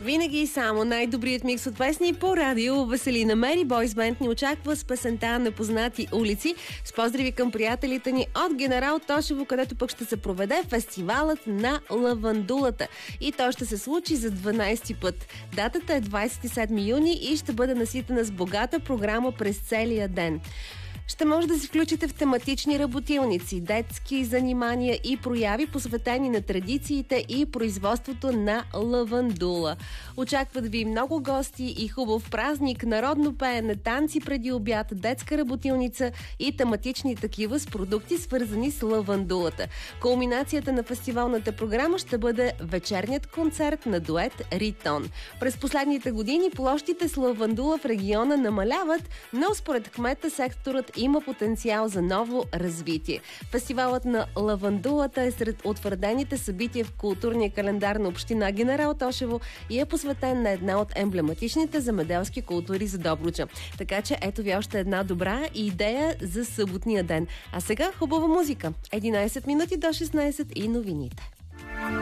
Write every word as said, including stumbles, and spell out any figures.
Винаги и само най-добрият микс от песни по радио Веселина. Мери Бойс Бенд ни очаква с песента "Непознати улици". С поздрави към приятелите ни от Генерал Тошево, където пък ще се проведе фестивалът на лавандулата. И то ще се случи за дванайсети път. Датата е двайсет и седми юни и ще бъде наситена с богата програма през целия ден. Ще може да се включите в тематични работилници, детски занимания и прояви, посветени на традициите и производството на лавандула. Очакват ви много гости и хубав празник, народно пеене, танци преди обяд, детска работилница и тематични такива с продукти, свързани с лавандулата. Кулминацията на фестивалната програма ще бъде вечерният концерт на дует Ритон. През последните години площите с лавандула в региона намаляват, но според кмета секторът има потенциал за ново развитие. Фестивалът на лавандулата е сред утвърдените събития в културния календар на община Генерал Тошево и е посветен на една от емблематичните земеделски култури за Добруджа. Така че ето ви още една добра идея за съботния ден. А сега хубава музика. единайсет минути до шестнайсет и новините.